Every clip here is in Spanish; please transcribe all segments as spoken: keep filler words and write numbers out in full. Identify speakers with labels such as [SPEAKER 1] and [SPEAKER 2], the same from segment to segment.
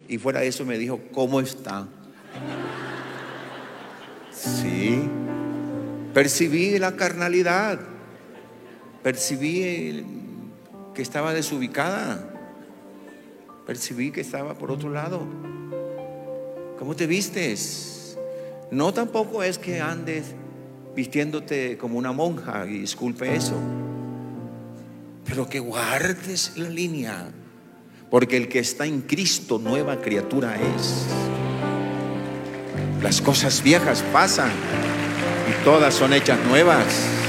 [SPEAKER 1] Y fuera de eso me dijo, ¿cómo está? Sí. Percibí la carnalidad. Percibí el, que estaba desubicada. Percibí que estaba por otro lado. ¿Cómo te vistes? No, tampoco es que andes vistiéndote como una monja, y disculpe eso, pero que guardes la línea, porque el que está en Cristo nueva criatura es. Las cosas viejas pasan y todas son hechas nuevas.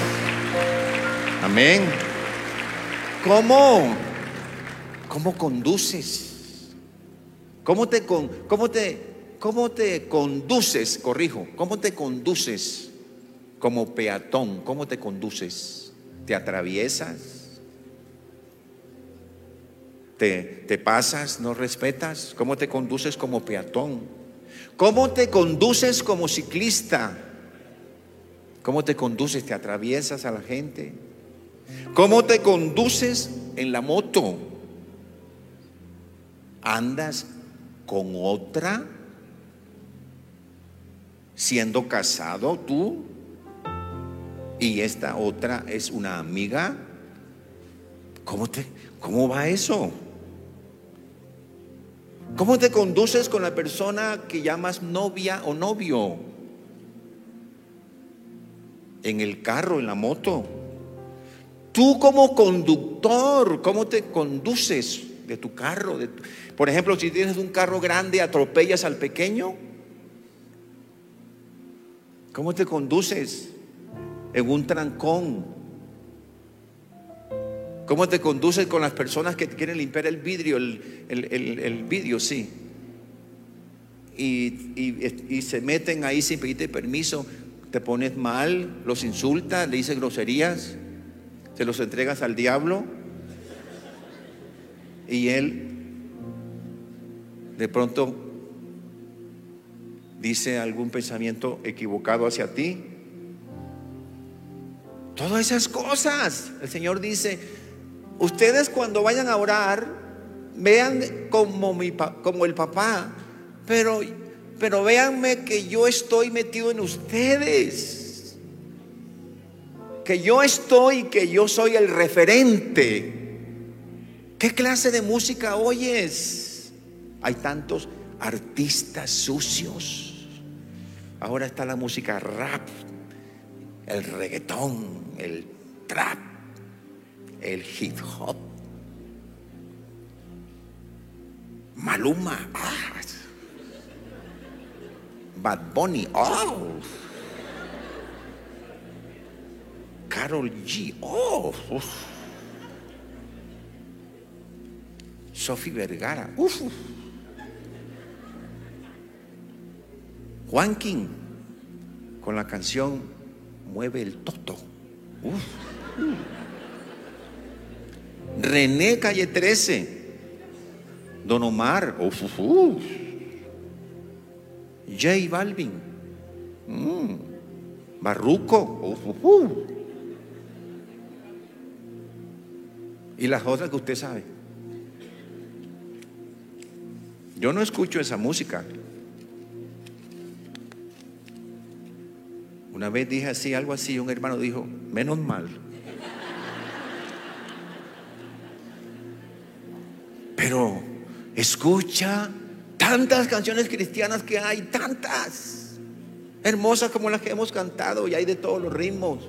[SPEAKER 1] Amén. ¿Cómo? ¿Cómo conduces? ¿Cómo te, con, cómo te, cómo te conduces? Corrijo, ¿cómo te conduces como peatón? ¿Cómo te conduces? ¿Te atraviesas? ¿Te, te pasas? ¿No respetas? ¿Cómo te conduces como peatón? ¿Cómo te conduces como ciclista? ¿Cómo te conduces? ¿Te atraviesas a la gente? ¿Cómo te conduces en la moto? ¿Andas con otra? ¿Siendo casado tú? ¿Y esta otra es una amiga? ¿Cómo te, cómo va eso? ¿Cómo te conduces con la persona que llamas novia o novio? En el carro, en la moto. Tú como conductor, ¿cómo te conduces de tu carro? De tu... Por ejemplo, si tienes un carro grande, ¿atropellas al pequeño? ¿Cómo te conduces en un trancón? ¿Cómo te conduces con las personas que te quieren limpiar el vidrio? El, el, el, el vidrio, sí. Y, y, y se meten ahí sin pedirte permiso. Te pones mal, los insultas, le dices groserías, se los entregas al diablo. Y él de pronto dice algún pensamiento equivocado hacia ti. Todas esas cosas, el Señor dice: ustedes cuando vayan a orar, vean como, mi, como el papá, pero, pero véanme que yo estoy metido en ustedes, que yo estoy, que yo soy el referente. ¿Qué clase de música oyes? Hay tantos artistas sucios. Ahora está la música rap, el reggaetón, el trap, el hip hop. Maluma, ah. Bad Bunny, oh. Karol G, oh. Uf. Sofía Vergara, uf. Juanquín con la canción Mueve el Toto, uf. René Calle trece, Don Omar, uf, uf, uf. J Balvin, mm. Barruco, uf, uf, uf. Y las otras que usted sabe. Yo no escucho esa música. Una vez dije así, algo así, un hermano dijo: menos mal. Pero escucha tantas canciones cristianas que hay, tantas hermosas como las que hemos cantado, y hay de todos los ritmos.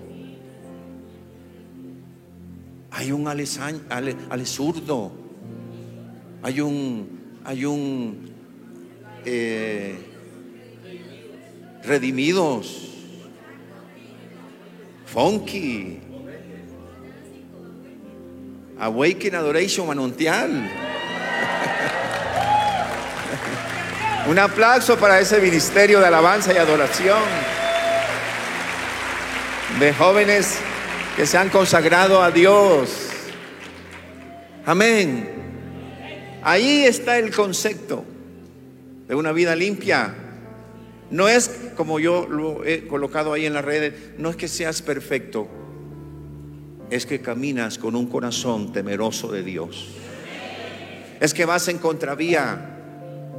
[SPEAKER 1] Hay un ale, ale, ale zurdo, hay un hay un eh, redimidos, funky, awaken, adoration, manantial. Un aplauso para ese ministerio de alabanza y adoración de jóvenes que se han consagrado a Dios. Amén. Ahí está el concepto de una vida limpia. No es como yo lo he colocado ahí en las redes, no es que seas perfecto, es que caminas con un corazón temeroso de Dios. Es que vas en contravía.